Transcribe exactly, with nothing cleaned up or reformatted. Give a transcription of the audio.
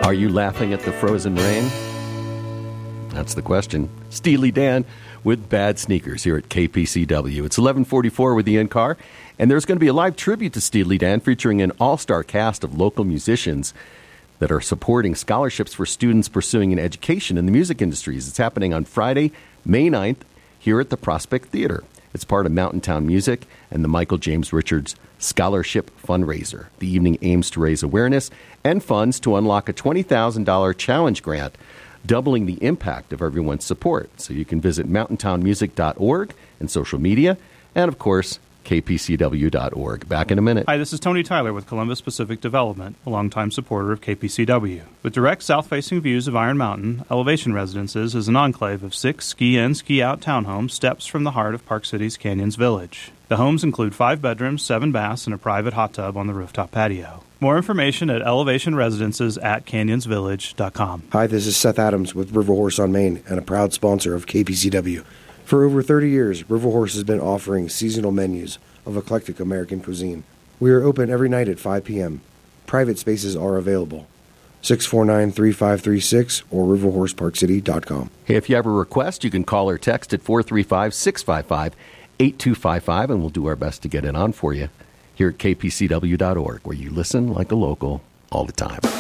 Are you laughing at the frozen rain? That's the question. Steely Dan with Bad Sneakers here at K P C W. It's eleven forty-four with Ian Carr, and there's going to be a live tribute to Steely Dan featuring an all-star cast of local musicians that are supporting scholarships for students pursuing an education in the music industries. It's happening on Friday, May ninth, here at the Prospect Theater. It's part of Mountain Town Music and the Michael James Richards Scholarship Fundraiser. The evening aims to raise awareness and funds to unlock a twenty thousand dollars challenge grant, doubling the impact of everyone's support. So you can visit mountain town music dot org and social media, and of course, K P C W dot org. Back in a minute. Hi, this is Tony Tyler with Columbus Pacific Development, a longtime supporter of K P C W. With direct south-facing views of Iron Mountain, Elevation Residences is an enclave of six ski-in, ski-out townhomes steps from the heart of Park City's Canyons Village. The homes include five bedrooms, seven baths, and a private hot tub on the rooftop patio. More information at elevation residences at canyons village dot com. Hi, this is Seth Adams with River Horse on Main and a proud sponsor of K P C W. For over thirty years, River Horse has been offering seasonal menus of eclectic American cuisine. We are open every night at five p.m. Private spaces are available. six four nine, three five three six or river horse park city dot com. Hey, if you have a request, you can call or text at four three five, six five five, eight two five five, and we'll do our best to get it on for you here at K P C W dot org, where you listen like a local all the time.